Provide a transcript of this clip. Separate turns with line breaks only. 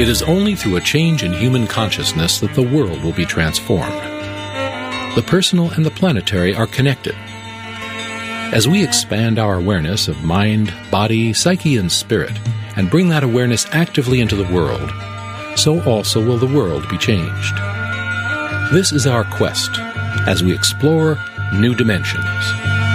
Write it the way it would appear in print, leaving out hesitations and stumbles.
It is only through a change in human consciousness that the world will be transformed. The personal and the planetary are connected. As we expand our awareness of mind, body, psyche, and spirit, and bring that awareness actively into the world, so also will the world be changed. This is our quest as we explore new dimensions.